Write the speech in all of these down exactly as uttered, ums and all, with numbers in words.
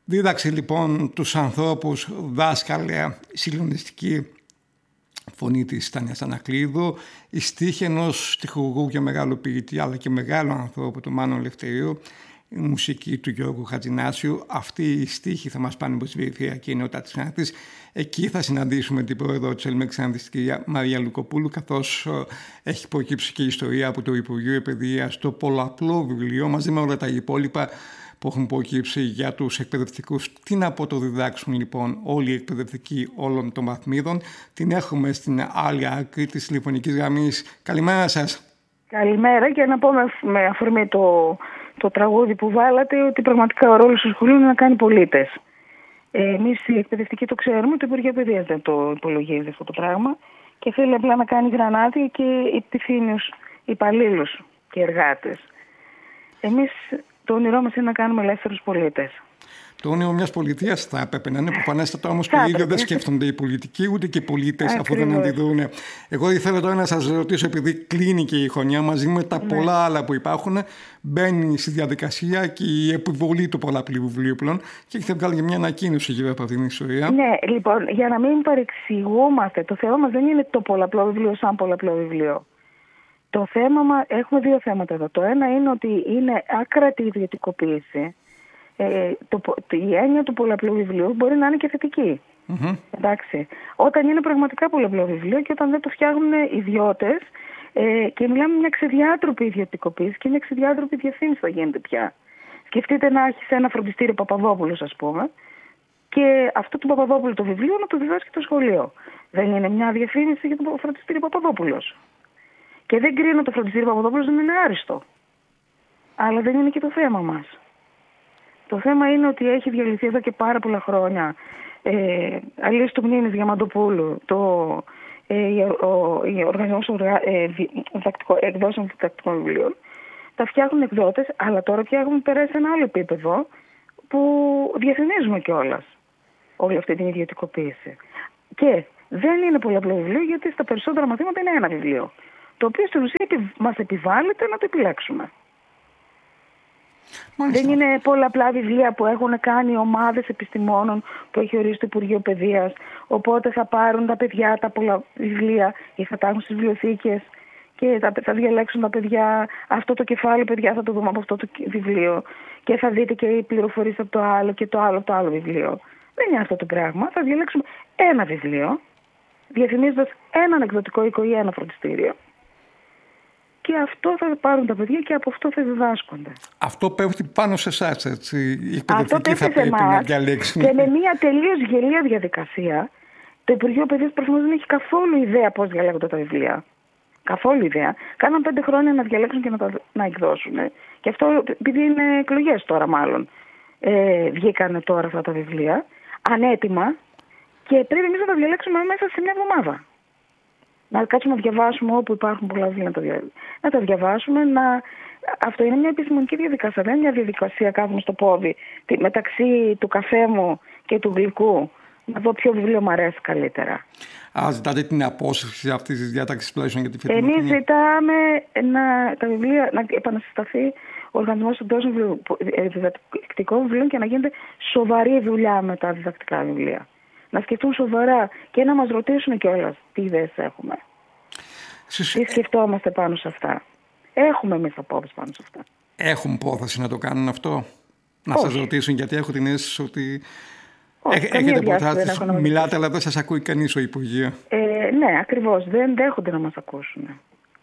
Δίδαξε λοιπόν τους ανθρώπους, δάσκαλε, συγκλονιστική φωνή της Τάνιας Ανακλείδου, η στίχη ενός στιχουργού και μεγάλου ποιητή αλλά και μεγάλου ανθρώπου του Μάνου Ελευθερίου, η μουσική του Γιώργου Χατζηνάσιου. Αυτή η στίχη θα μας πάνε προς την περιφερειακή ενότητα της Ξάνθης. Εκεί θα συναντήσουμε την πρόεδρο της ΕΛΜΕ Ξάνθης, την κυρία Μαρία Λουκοπούλου, καθώς έχει προκύψει και η ιστορία από το Υπουργείο Παιδείας, το πολλαπλό βιβλίο μαζί με όλα τα υπόλοιπα που έχουν προκύψει για τους εκπαιδευτικούς. Τι να πω το διδάξουν λοιπόν όλοι οι εκπαιδευτικοί όλων των βαθμίδων. Την έχουμε στην άλλη άκρη της τηλεφωνικής γραμμής. Καλημέρα σας. Καλημέρα, και να πω με, με αφορμή το, το τραγούδι που βάλατε ότι πραγματικά ο ρόλος του σχολείου είναι να κάνει πολίτες. Ε, εμείς οι εκπαιδευτικοί το ξέρουμε, το Υπουργείο Παιδείας δεν το υπολογίζει αυτό το πράγμα και θέλει απλά να κάνει γρανάτι και υπευθύνους υπαλλήλους και εργάτες. Εμείς το όνειρό μας είναι να κάνουμε ελεύθερους πολίτες. Το όνειρο μιας πολιτείας θα έπρεπε να είναι προφανέστατα, όμως το ίδιο δεν σκέφτονται οι πολιτικοί ούτε και οι πολίτες αφού δεν αντιδρούν. Εγώ ήθελα τώρα να σας ρωτήσω, επειδή κλείνει και η χρονιά μαζί με τα ναι. πολλά άλλα που υπάρχουν, μπαίνει στη διαδικασία και η επιβολή του πολλαπλού βιβλίου πλέον και έχετε βγάλει και μια ανακοίνωση γύρω από αυτήν την ιστορία. Ναι, λοιπόν, για να μην παρεξηγούμαστε, το θέμα μας δεν είναι το πολλαπλό βιβλίο σαν πολλαπλό βιβλίο. Το θέμα μας, έχουμε δύο θέματα εδώ. Το ένα είναι ότι είναι άκρατη ιδιωτικοποίηση. Ε, το, το, η έννοια του πολλαπλού βιβλίου μπορεί να είναι και θετική. Mm-hmm. Εντάξει. Όταν είναι πραγματικά πολλαπλό βιβλίο και όταν δεν το φτιάχνουν ιδιώτες ε, και μιλάμε μια ξεδιάτροπη ιδιωτικοποίηση και μια ξεδιάτροπη διευθύνση θα γίνεται πια. Σκεφτείτε να έχεις ένα φροντιστήριο Παπαδόπουλος, ας πούμε, και αυτό του Παπαδόπουλου το βιβλίο να το διδάσκει το σχολείο. Δεν είναι μια διευθύνση για το φροντιστήριο Παπαδόπουλος. Και δεν κρίνω το φροντιστήριο Παπαδόπουλος, δεν είναι άριστο. Αλλά δεν είναι και το θέμα μας. Το θέμα είναι ότι έχει διαλυθεί εδώ και πάρα πολλά χρόνια ε, αλήθεια του μνήμης Διαμαντοπούλου, το ε, οργανισμό ε, εκδόσεων διδακτικών βιβλίων. Τα φτιάχνουν εκδότες, αλλά τώρα πια έχουν περάσει ένα άλλο επίπεδο που διαφημίζουμε κιόλας όλη αυτή την ιδιωτικοποίηση. Και δεν είναι πολλαπλό βιβλίο, γιατί στα περισσότερα μαθήματα είναι ένα βιβλίο, το οποίο στην ουσία μας επιβάλλεται να το επιλέξουμε. Μάλιστα. Δεν είναι πολλαπλά βιβλία που έχουν κάνει ομάδες επιστημόνων που έχει ορίσει το Υπουργείο Παιδείας. Οπότε θα πάρουν τα παιδιά τα πολλά βιβλία ή θα τα έχουν στις βιβλιοθήκες και θα, θα διαλέξουν τα παιδιά αυτό το κεφάλαιο, παιδιά, θα το δούμε από αυτό το βιβλίο. Και θα δείτε και οι πληροφορίες από το άλλο και το άλλο από το άλλο βιβλίο. Δεν είναι αυτό το πράγμα. Θα διαλέξουμε ένα βιβλίο, διαφημίζοντας έναν εκδοτικό οίκο ή ένα φροντιστήριο. Και αυτό θα πάρουν τα παιδιά και από αυτό θα διδάσκονται. Αυτό πέφτει πάνω σε εσάς, έτσι. Η εκπαιδευτική θα πρέπει να διαλέξει. Και με μια τελείως γελία διαδικασία, το Υπουργείο Παιδείας προφανώς δεν έχει καθόλου ιδέα πώς διαλέγονται τα βιβλία. Καθόλου ιδέα. Κάναν πέντε χρόνια να διαλέξουν και να τα να εκδώσουν. Και αυτό επειδή είναι εκλογές τώρα, μάλλον. Ε, βγήκανε τώρα αυτά τα βιβλία, ανέτοιμα, και πρέπει εμείς να τα διαλέξουμε μέσα σε μια εβδομάδα. Να κάτσουμε να διαβάσουμε όπου υπάρχουν πολλά βιβλία, να τα, δια... να τα διαβάσουμε. Να... Αυτό είναι μια επιστημονική διαδικασία. Δεν είναι μια διαδικασία κάθομαι στο πόδι μεταξύ του καφέ μου και του γλυκού. Να δω ποιο βιβλίο μου αρέσει καλύτερα. Α, ζητάτε την απόσυρση αυτή τη διάταξη πλαίσιων για τη φετινή χρονιά. Εμείς ζητάμε να, τα βιβλία, να επανασυσταθεί ο οργανισμός εκδόσεων διδακτικών βιβλίων και να γίνεται σοβαρή δουλειά με τα διδακτικά βιβλία. Να σκεφτούν σοβαρά και να μας ρωτήσουν κιόλας τι ιδέες έχουμε. Συσ... Τι σκεφτόμαστε πάνω σε αυτά. Έχουμε εμείς απόψεις πάνω σε αυτά. Έχουν πρόθεση να το κάνουν αυτό? Να σας ρωτήσουν, γιατί έχω την αίσθηση ότι όχι, έχετε προτάσεις, μιλάτε αλλά δεν σας ακούει κανείς ο Υπουργείο. Ε, ναι, ακριβώς. Δεν δέχονται να μας ακούσουν.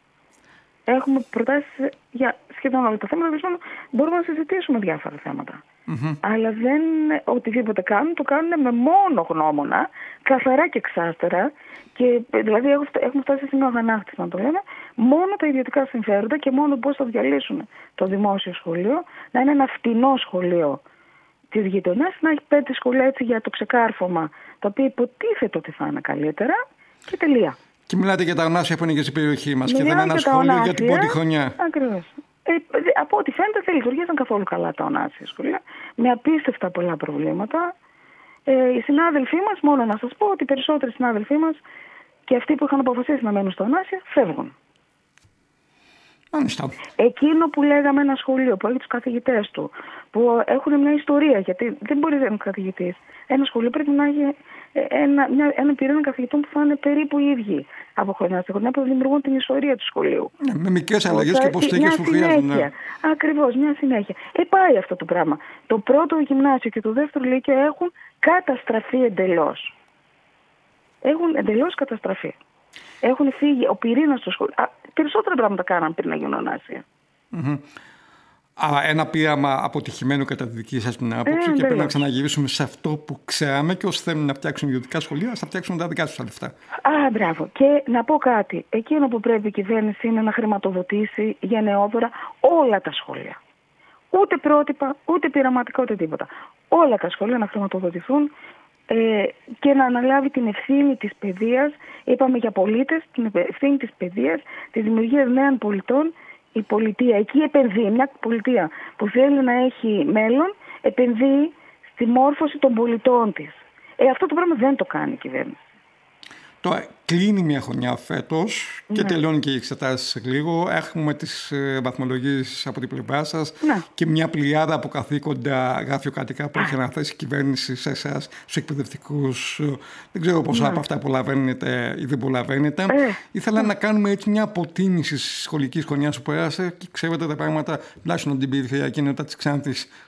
Έχουμε προτάσεις για σχεδόν όλα τα θέματα. Δηλαδή μπορούμε να συζητήσουμε διάφορα θέματα. Mm-hmm. Αλλά δεν οτιδήποτε κάνουν, το κάνουν με μόνο γνώμονα, καθαρά και εξάστερα. Και, δηλαδή έχουμε φτάσει σε σημείο αγανάκτηση, να το λέμε, μόνο τα ιδιωτικά συμφέροντα και μόνο πώς θα διαλύσουν το δημόσιο σχολείο, να είναι ένα φτηνό σχολείο της γειτονιάς, να έχει πέντε σχολεία έτσι για το ξεκάρφωμα, τα οποία υποτίθεται ότι θα είναι καλύτερα και τελεία. Και μιλάτε για τα ονάσια που είναι και στην περιοχή μας και δεν είναι ένα σχόλιο ονάσια, για την πρώτη χρονιά. Ακριβώς. Ε, από ό,τι φαίνεται δεν λειτουργήσαν καθόλου καλά τα ονάσια σχολεία, με απίστευτα πολλά προβλήματα. Ε, οι συνάδελφοί μας, μόνο να σας πω ότι οι περισσότεροι συνάδελφοί μας και αυτοί που είχαν αποφασίσει να μένουν στα ονάσια φεύγουν. Μάλιστα. Εκείνο που λέγαμε ένα σχολείο που έχει τους καθηγητές του, που έχουν μια ιστορία, γιατί δεν μπορεί να είναι καθηγητής. Ένα σχολείο πρέπει να έχει ένα, μια, ένα πυρήνα καθηγητών που θα είναι περίπου οι ίδιοι από χρονιά σε χρονιά, που δημιουργούν την ιστορία του σχολείου. Ναι, με μικρές αλλαγές και προσθήκες που χρειάζονται. Ναι. Ακριβώς, μια συνέχεια. Ε, πάει αυτό το πράγμα. Το πρώτο γυμνάσιο και το δεύτερο λύκειο έχουν καταστραφεί εντελώς. Έχουν εντελώς καταστραφεί. Έχουν φύγει ο πυρήνας του σχολείου. Περισσότερα πράγματα κάναν πριν να γίνουν ονάσια. Mm-hmm. Α, ένα πείραμα αποτυχημένο κατά τη δική σας την άποψη, ε, και πρέπει να ξαναγυρίσουμε σε αυτό που ξέραμε, και όσοι θέλουν να φτιάξουν ιδιωτικά σχολεία, θα φτιάξουν τα δικά τους τα λεφτά. Α, μπράβο. Και να πω κάτι. Εκείνο που πρέπει η κυβέρνηση είναι να χρηματοδοτήσει γενναιόδωρα όλα τα σχολεία. Ούτε πρότυπα, ούτε πειραματικά, ούτε τίποτα. Όλα τα σχολεία να χρηματοδοτηθούν ε, και να αναλάβει την ευθύνη της παιδείας. Είπαμε για πολίτες, την ευθύνη της παιδείας, της δημιουργίας νέων πολιτών. Η πολιτεία εκεί επενδύει, μια πολιτεία που θέλει να έχει μέλλον, επενδύει στη μόρφωση των πολιτών της. Ε, αυτό το πράγμα δεν το κάνει η κυβέρνηση. Τώρα κλείνει μια χρονιά φέτος και ναι. τελειώνει και οι εξετάσεις λίγο. Έχουμε τις ε, βαθμολογίες από την πλευρά σας ναι. και μια πλειάδα από καθήκοντα γραφειοκρατικά που έχει αναθέσει η κυβέρνηση σε εσάς, στους εκπαιδευτικούς. Δεν ξέρω πόσα ναι. από αυτά προλαβαίνετε ή δεν προλαβαίνετε. Ε, Ήθελα ναι. να κάνουμε έτσι μια αποτίμηση της σχολικής χρονιάς που πέρασε και ξέρετε τα πράγματα, τουλάχιστον την περιφερειακή κοινότητα της Ξάνθης.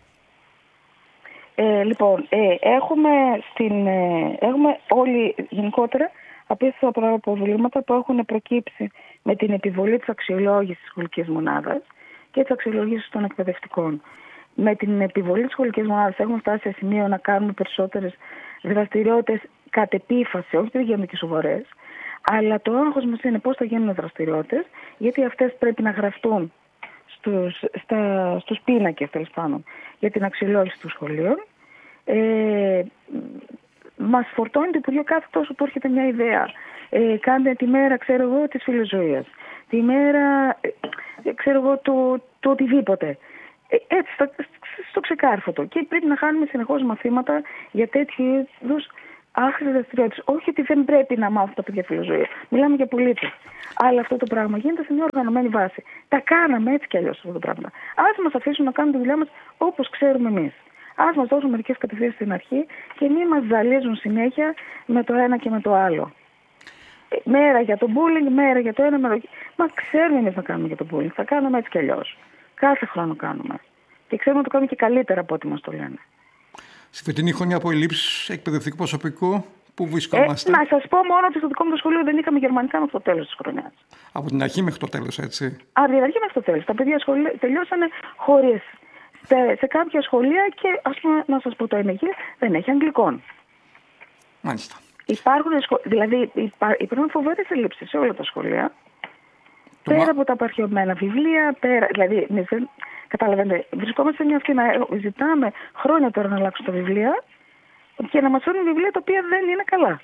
Ε, λοιπόν, ε, έχουμε, στην, ε, έχουμε όλοι γενικότερα απίστευτα προβλήματα που έχουν προκύψει με την επιβολή της αξιολόγησης της σχολικής μονάδας και της αξιολόγησης των εκπαιδευτικών. Με την επιβολή της σχολικής μονάδας έχουμε φτάσει σε σημείο να κάνουμε περισσότερες δραστηριότητες κατ' επίφαση, όχι ότι γίνονται και σοβαρές, αλλά το άγχος μας είναι πώς θα γίνουν δραστηριότητες, γιατί αυτές πρέπει να γραφτούν στους, στα, στους πίνακες, τέλος πάντων, για την αξιολόγηση του σχολείου. Ε, μας φορτώνει το Υπουργείο κάθε τόσο του έρχεται μια ιδέα. Ε, κάντε τη μέρα, ξέρω εγώ, της φιλοζωίας. Τη μέρα, ε, ξέρω εγώ, του, του οτιδήποτε. Ε, έτσι, στο, στο ξεκάρφωτο. Και πρέπει να χάνουμε συνεχώς μαθήματα για τέτοιου είδους άχρηστες δραστηριότητες. Όχι ότι δεν πρέπει να μάθουν τα παιδιά φιλοζωία. Μιλάμε για πολίτες. Αλλά αυτό το πράγμα γίνεται σε μια οργανωμένη βάση. Τα κάναμε έτσι κι αλλιώς αυτό το πράγμα. Ας μας αφήσουν να κάνουμε τη δουλειά μας όπως ξέρουμε εμείς. Ας μας δώσουν μερικές κατευθύνσεις στην αρχή και μην μας ζαλίζουν συνέχεια με το ένα και με το άλλο. Μέρα για το bullying, μέρα για το ένα, μέρα. Μα ξέρουμε εμείς να κάνουμε για το bullying. Θα κάνουμε έτσι κι αλλιώς. Κάθε χρόνο κάνουμε. Και ξέρουμε να το κάνουμε και καλύτερα από ό,τι μας το λένε. Στη φετινή χρονιά από ελλείψεις εκπαιδευτικού προσωπικού, πού βρισκόμαστε? Ε, να σας πω μόνο ότι στο δικό μου το σχολείο δεν είχαμε γερμανικά μέχρι το τέλος της χρονιάς. Από την αρχή μέχρι το τέλος, έτσι? Από την αρχή μέχρι το τέλος. Τα παιδιά σχολεία τελειώσανε χωρίς. Σε, σε κάποια σχολεία και, ας πούμε, να σας πω το Ενεγίλ, δεν έχει αγγλικών. Μάλιστα. Υπάρχουν, δηλαδή, υπάρχουν φοβερές ελλείψεις σε όλα τα σχολεία. Το πέρα μα... από τα απαρχαιωμένα βιβλία, πέρα, δηλαδή, δεν, καταλαβαίνετε, βρισκόμαστε σε μια αυτή να ζητάμε χρόνια τώρα να αλλάξουν τα βιβλία και να μας φέρουν βιβλία τα οποία δεν είναι καλά.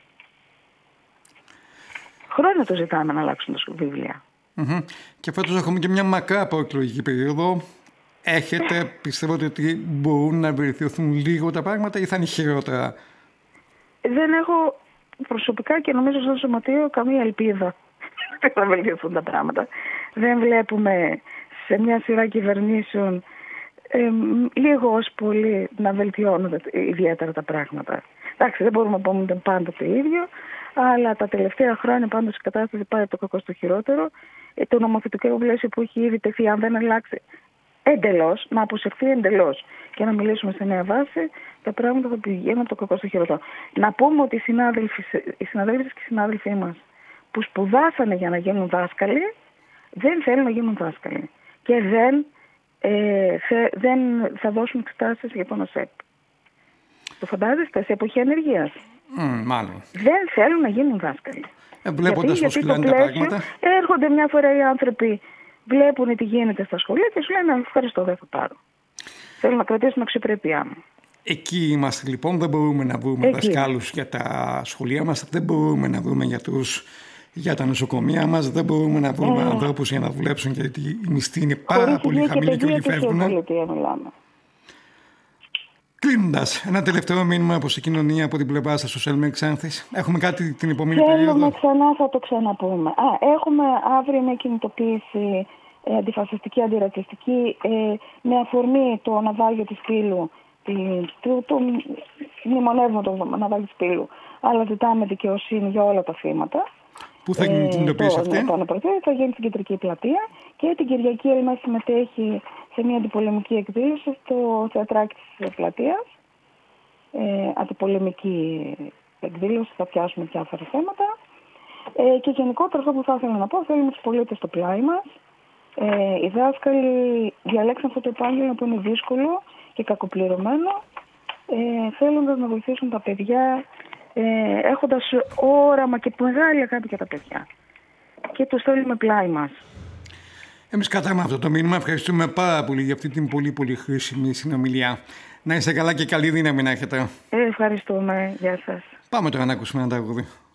Χρόνια το ζητάμε να αλλάξουν τα βιβλία. Mm-hmm. Και φέτος έχουμε και μια μακρά προεκλογική περίοδο. Έχετε, πιστεύετε ότι μπορούν να βελτιωθούν λίγο τα πράγματα ή θα είναι χειρότερα? Δεν έχω προσωπικά και νομίζω στο σωματείο καμία ελπίδα ότι θα βελτιωθούν τα πράγματα. Δεν βλέπουμε σε μια σειρά κυβερνήσεων ε, λίγο ως πολύ να βελτιώνονται ιδιαίτερα τα πράγματα. Εντάξει, δεν μπορούμε να πούμε ότι πάντα το ίδιο, αλλά τα τελευταία χρόνια πάντως η κατάσταση πάει από το κακό στο χειρότερο. Ε, το νομοθετικό πλαίσιο που έχει ήδη τεθεί, αν δεν αλλάξει εντελώς, να αποσυρθεί εντελώς και να μιλήσουμε σε νέα βάση, τα πράγματα θα πηγαίνουν από το κακό στο χειρότερο. Να πούμε ότι οι συνάδελφοι, οι συναδέλφοι και οι συνάδελφοί μας που σπουδάσανε για να γίνουν δάσκαλοι, δεν θέλουν να γίνουν δάσκαλοι και δεν, ε, θε, δεν θα δώσουν εξετάσεις για τον ΟΣΕΠ. Το φαντάζεστε, σε εποχή ανεργίας. Mm, μάλλον. Δεν θέλουν να γίνουν δάσκαλοι. Ε, βλέποντας πώς κυλάνε τα πράγματα. Έρχονται μια φορά οι άνθρωποι, βλέπουν τι γίνεται στα σχολεία και σου λένε ευχαριστώ, δεν θα πάρω. Θέλω να κρατήσουν αξιοπρέπειά μου. Εκεί είμαστε λοιπόν, δεν μπορούμε να βρούμε δασκάλους για τα σχολεία μας, δεν μπορούμε να βρούμε γιατρούς για τα νοσοκομεία μας, δεν μπορούμε να βρούμε ε. ανθρώπους για να δουλέψουν γιατί η μισθή είναι πάρα Χωρίς πολύ χαμηλή και όλοι φεύγουν. Κλείνοντας, ένα τελευταίο μήνυμα προς την κοινωνία από την πλευρά σας, στο Σέλμερ Ξάνθης. Έχουμε κάτι την επόμενη περίοδο? Θέλουμε ξανά, θα το ξαναπούμε. Α, έχουμε αύριο μια κινητοποίηση ε, αντιφασιστική, αντιρατσιστική, ε, με αφορμή το ναυάγιο της Πύλου, το, το μνημονεύουμε το ναυάγιο της Πύλου, αλλά ζητάμε δικαιοσύνη για όλα τα θύματα. Πού θα γίνει την εντοπίση αυτή? Θα γίνει στην Κεντρική Πλατεία και την Κυριακή η Ελμές συμμετέχει σε μια αντιπολεμική εκδήλωση στο θεατράκι της Πλατείας. Ε, αντιπολεμική εκδήλωση, θα πιάσουμε διάφορα θέματα. Ε, και γενικότερα αυτό που θα ήθελα να πω, θέλουμε τους πολίτες στο πλάι μας. Ε, οι δάσκαλοι διαλέξαν αυτό το επάγγελμα που είναι δύσκολο και κακοπληρωμένο, ε, θέλοντας να βοηθήσουν τα παιδιά, ε, έχοντας όραμα και μεγάλη αγάπη για τα παιδιά. Και τους θέλουμε πλάι μας. Εμείς κρατάμε αυτό το μήνυμα. Ευχαριστούμε πάρα πολύ για αυτή την πολύ πολύ χρήσιμη συνομιλία. Να είστε καλά και καλή δύναμη να έχετε. Ε, ευχαριστούμε. Γεια σας. Πάμε τώρα να ακούσουμε ένα τραγούδι.